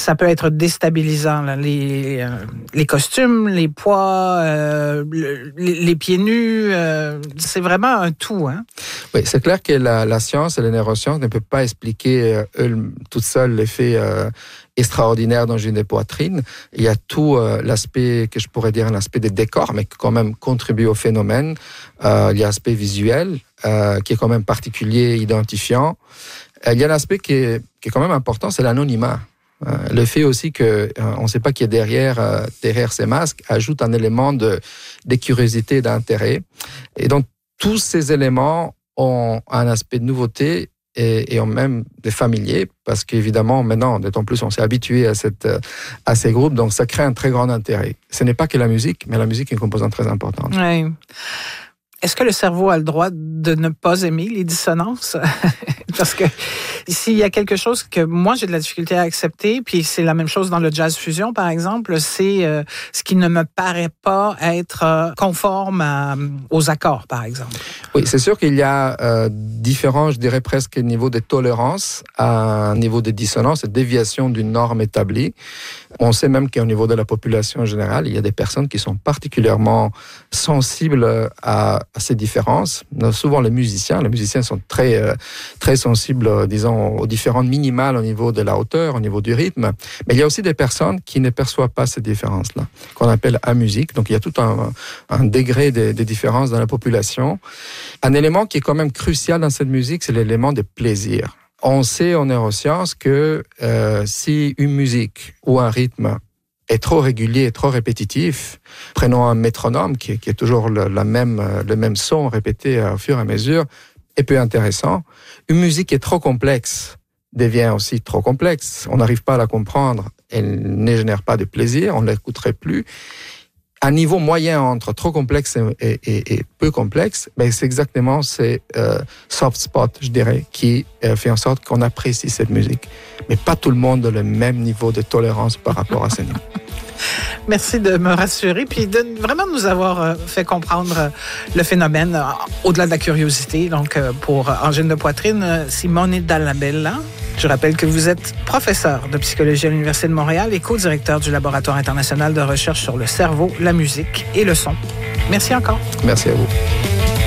ça peut être déstabilisant, là. Les costumes, les poids, les pieds nus, c'est vraiment un tout. Hein? Oui, c'est clair que la science et la neuroscience ne peuvent pas expliquer toute seule l'effet extraordinaire d'angine de poitrine. Il y a tout l'aspect, que je pourrais dire, l'aspect des décors, mais qui quand même contribue au phénomène. Il y a l'aspect visuel, qui est quand même particulier, identifiant. Il y a l'aspect qui est quand même important, c'est l'anonymat. Le fait aussi qu'on ne sait pas qui est derrière ces masques ajoute un élément de curiosité et d'intérêt. Et donc, tous ces éléments ont un aspect de nouveauté et ont même des familiers, parce qu'évidemment, maintenant, d'autant plus, on s'est habitué à ces groupes, donc ça crée un très grand intérêt. Ce n'est pas que la musique, mais la musique est une composante très importante. Oui. Est-ce que le cerveau a le droit de ne pas aimer les dissonances? Parce que s'il y a quelque chose que moi, j'ai de la difficulté à accepter, puis c'est la même chose dans le jazz fusion, par exemple, c'est ce qui ne me paraît pas être conforme aux accords, par exemple. Oui, c'est sûr qu'il y a différents, je dirais presque, niveau de tolérance à un niveau de dissonance et déviation d'une norme établie. On sait même qu'au niveau de la population en général, il y a des personnes qui sont particulièrement sensibles à ces différences. Souvent les musiciens sont très sensibles, disons, aux différences minimales au niveau de la hauteur, au niveau du rythme. Mais il y a aussi des personnes qui ne perçoivent pas ces différences-là, qu'on appelle amusiques. Donc il y a tout un degré de différence dans la population. Un élément qui est quand même crucial dans cette musique, c'est l'élément de plaisir. On sait en neurosciences que si une musique ou un rythme est trop régulier, trop répétitif, prenons un métronome qui est toujours le même son répété au fur et à mesure, est peu intéressant. Une musique qui est trop complexe devient aussi trop complexe. On n'arrive pas à la comprendre, elle ne génère pas de plaisir, on ne l'écouterait plus. Un niveau moyen entre trop complexe et peu complexe, ben c'est exactement ces soft spots, je dirais, qui fait en sorte qu'on apprécie cette musique. Mais pas tout le monde a le même niveau de tolérance par rapport à ce niveau. Merci de me rassurer, puis de vraiment nous avoir fait comprendre le phénomène au-delà de la curiosité. Donc, pour angine de poitrine, Simone Dallabella. Je rappelle que vous êtes professeur de psychologie à l'Université de Montréal et co-directeur du Laboratoire international de recherche sur le cerveau, la musique et le son. Merci encore. Merci à vous.